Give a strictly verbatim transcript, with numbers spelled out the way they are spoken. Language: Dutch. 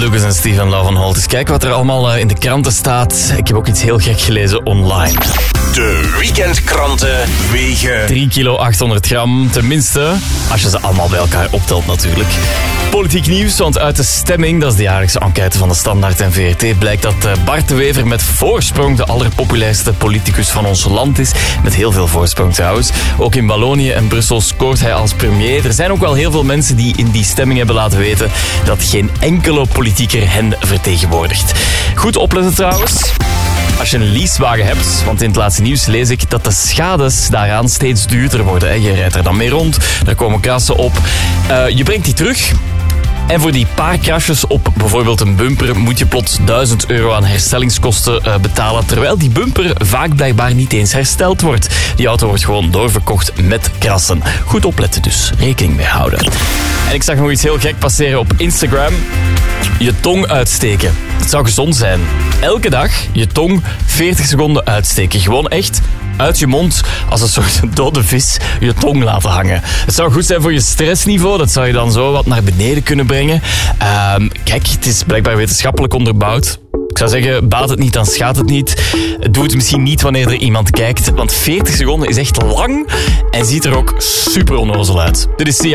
Lucas en Steven Love van Holt. Dus kijk wat er allemaal in de kranten staat. Ik heb ook iets heel gek gelezen online. De weekendkranten wegen drie kilo achthonderd gram, tenminste, als je ze allemaal bij elkaar optelt natuurlijk. Politiek nieuws, want uit de stemming, dat is de jaarlijkse enquête van de Standaard en V R T, blijkt dat Bart de Wever met voorsprong de allerpopulairste politicus van ons land is. Met heel veel voorsprong trouwens. Ook in Wallonië en Brussel scoort hij als premier. Er zijn ook wel heel veel mensen die in die stemming hebben laten weten dat geen enkele politieker hen vertegenwoordigt. Goed opletten trouwens. Als je een leasewagen hebt, want in het laatste nieuws lees ik dat de schades daaraan steeds duurder worden. Hè. Je rijdt er dan mee rond, er komen krassen op. Uh, je brengt die terug. En voor die paar krasjes op bijvoorbeeld een bumper moet je plots duizend euro aan herstellingskosten uh, betalen, terwijl die bumper vaak blijkbaar niet eens hersteld wordt. Die auto wordt gewoon doorverkocht met krassen. Goed opletten dus, rekening mee houden. En ik zag nog iets heel gek passeren op Instagram. Je tong uitsteken. Het zou gezond zijn. Elke dag je tong veertig seconden uitsteken. Gewoon echt uit je mond als een soort dode vis je tong laten hangen. Het zou goed zijn voor je stressniveau. Dat zou je dan zo wat naar beneden kunnen brengen. Uh, kijk, het is blijkbaar wetenschappelijk onderbouwd. Ik zou zeggen, baat het niet, dan schaadt het niet. Doe het misschien niet wanneer er iemand kijkt. Want veertig seconden is echt lang en ziet er ook super onnozel uit. Dit is Sia.